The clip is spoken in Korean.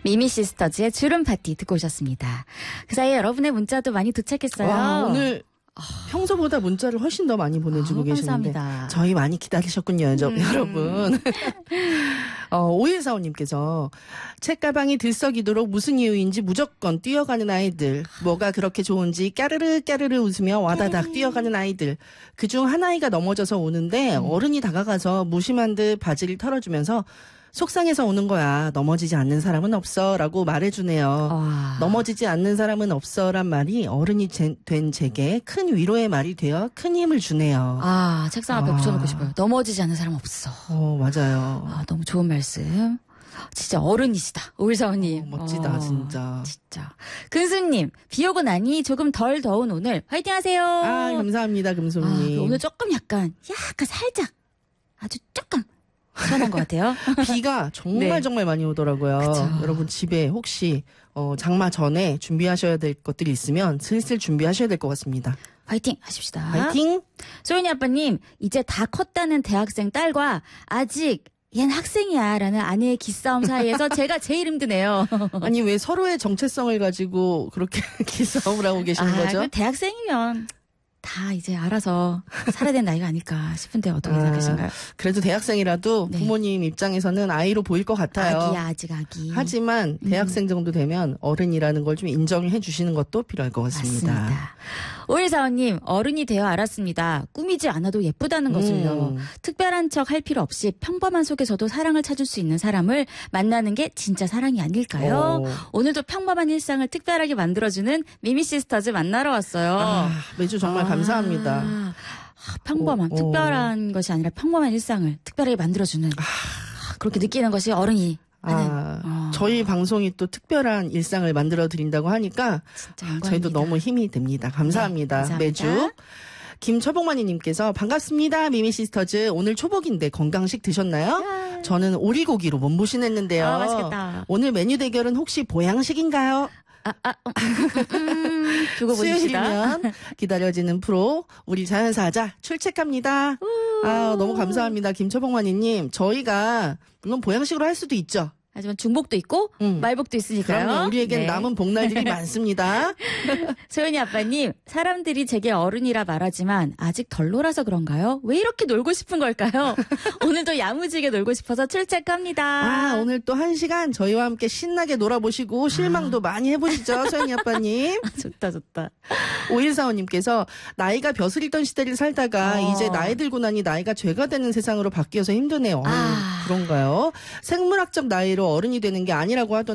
미미 시스터즈의 주름 파티 듣고 오셨습니다. 그 사이에 여러분의 문자도 많이 도착했어요. 와, 오늘 평소보다 문자를 훨씬 더 많이 보내주고 계시는데 감사합니다. 저희 많이 기다리셨군요, 여러분. 5145님께서 책가방이 들썩이도록 무슨 이유인지 무조건 뛰어가는 아이들, 뭐가 그렇게 좋은지 까르르 까르르 웃으며 와다닥 뛰어가는 아이들, 그중 한 아이가 넘어져서 오는데 어른이 다가가서 무심한 듯 바지를 털어주면서 속상해서 오는 거야. 넘어지지 않는 사람은 없어 라고 말해주네요. 넘어지지 않는 사람은 없어란 말이 어른이 된 제게 큰 위로의 말이 되어 큰 힘을 주네요. 책상 앞에 붙여놓고 싶어요. 넘어지지 않는 사람 없어. 맞아요. 너무 좋은 말씀. 진짜 어른이시다. 5145님. 멋지다, 진짜. 진짜. 근수님, 비 오고 나니 조금 덜 더운 오늘 화이팅 하세요. 감사합니다, 금손님. 오늘 조금 약간 살짝 아주 조금 시원한 것 같아요. 비가 정말 정말 많이 오더라고요. 그쵸. 여러분 집에 혹시 장마 전에 준비하셔야 될 것들이 있으면 슬슬 준비하셔야 될 것 같습니다. 화이팅 하십시다. 화이팅! 소연이 아빠님, 이제 다 컸다는 대학생 딸과 아직 얜 학생이야 라는 아내의 기싸움 사이에서 제가 제일 힘드네요. 아니 왜 서로의 정체성을 가지고 그렇게 기싸움을 하고 계시는 거죠? 대학생이면 다 이제 알아서 살아야 되는 나이가 아닐까 싶은데 어떻게 생각하신가요? 그래도 대학생이라도 부모님 입장에서는 아이로 보일 것 같아요. 아기야, 아직 아기. 하지만 대학생 정도 되면 어른이라는 걸 좀 인정을 해주시는 것도 필요할 것 같습니다. 맞습니다. 5145님, 어른이 되어 알았습니다. 꾸미지 않아도 예쁘다는 것을요. 특별한 척 할 필요 없이 평범한 속에서도 사랑을 찾을 수 있는 사람을 만나는 게 진짜 사랑이 아닐까요? 오늘도 평범한 일상을 특별하게 만들어주는 미미 시스터즈 만나러 왔어요. 매주 정말 감사합니다. 평범한, 특별한 것이 아니라 평범한 일상을 특별하게 만들어주는 그렇게 느끼는 것이 어른이 저희 방송이 또 특별한 일상을 만들어 드린다고 하니까 저희도 너무 힘이 됩니다. 감사합니다. 감사합니다. 매주. 김처복만이님께서 반갑습니다. 미미시스터즈. 오늘 초복인데 건강식 드셨나요? 저는 오리고기로 몸보신했는데요. 맛있겠다. 오늘 메뉴 대결은 혹시 보양식인가요? 두고 보십시다. 수요일이면 기다려지는 프로 우리 자연사자 출첵합니다. 너무 감사합니다. 김처복만이님. 저희가 물론 보양식으로 할 수도 있죠. 하지만 중복도 있고 말복도 있으니까요. 그럼요. 우리에겐 남은 복날들이 많습니다. 소연이 아빠님, 사람들이 제게 어른이라 말하지만 아직 덜 놀아서 그런가요? 왜 이렇게 놀고 싶은 걸까요? 오늘도 야무지게 놀고 싶어서 출첵합니다. 오늘 또 1시간 저희와 함께 신나게 놀아보시고 실망도 많이 해보시죠. 소연이 아빠님. 좋다. 5145님께서 나이가 벼슬이던 시대를 살다가 이제 나이 들고 나니 나이가 죄가 되는 세상으로 바뀌어서 힘드네요. 그런가요? 생물학적 나이로 어른이 되는 게 아니라고 하던